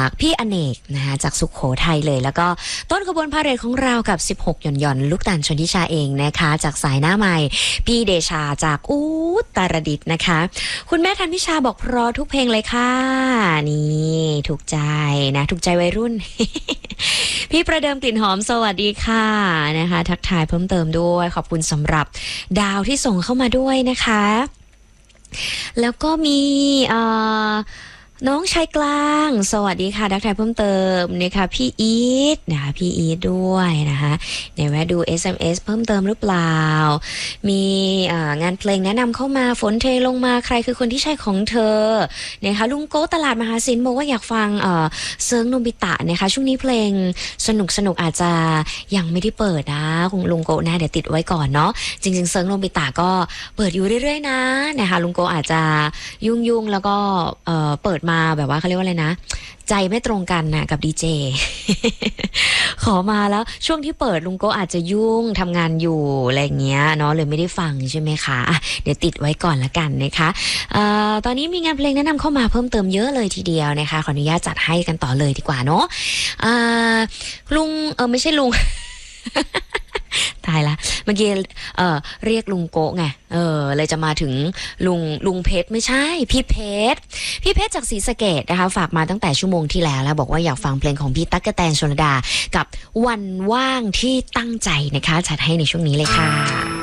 ากพี่อเนกนะคะจากสุขโขทัยเลยแล้วก็ต้นขบวนพาเหรดของเรากับ16หย่อนลูกตาลชนทิชาเองนะคะจากสายหน้าใหม่พี่เดชาจากอุตรดิตถ์นะคะคุณแม่ธันพิชาบอกเพราะทุกเพลงเลยค่ะนี่ถูกใจนะถูกใจวัยรุ่น พี่ประเดิมกลิ่นหอมสวัสดีค่ะนะคะทักทายเพิ่มเติมด้วยขอบคุณสำหรับดาวที่ส่งเข้ามาด้วยนะคะแล้วก็มีน้องชายกลางสวัสดีค่ะทักทายเพิ่มเติมนะคะพี่อีทนะคะพี่อีทด้วยนะคะเดี๋ยวแวะดู SMS เพิ่มเติมหรือเปล่ามีงานเพลงแนะนำเข้ามาฝนเทลงมาใครคือคนที่ใช่ของเธอนะคะลุงโก้ตลาดมหาศิลป์บอกว่าอยากฟังเซิร์งโนบิตะนะคะช่วงนี้เพลงสนุกอาจจะยังไม่ได้เปิดนะคุณลุงโก้นะเดี๋ยวติดไว้ก่อนเนาะจริงๆเซิร์งโนบิตะก็เปิดอยู่เรื่อยๆนะคะลุงโก้อาจจะยุ่งแล้วก็เปิดมาแบบว่าเขาเรียกว่าอะไรนะใจไม่ตรงกันนะกับดีเจ ขอมาแล้วช่วงที่เปิดลุงโก้อาจจะยุ่งทำงานอยู่อะไรเงี้ยเนาะเลยไม่ได้ฟังใช่ไหมคะะเดี๋ยวติดไว้ก่อนละกันนะคะตอนนี้มีงานเพลงแนะนำเข้ามาเพิ่มเติมเยอะเลยทีเดียวนะคะขออนุญาตจัดให้กันต่อเลยดีกว่าเนาะลุงไม่ใช่ลุง ตายละเมื่อกี้เรียกลุงโกะไงเลยจะมาถึงลุงเพชรไม่ใช่พี่เพชรจากศรีสะเกษนะคะฝากมาตั้งแต่ชั่วโมงที่แล้วบอกว่าอยากฟังเพลงของพี่ตั๊กแตนชลดากับวันว่างที่ตั้งใจนะคะจัดให้ในช่วงนี้เลยค่ะ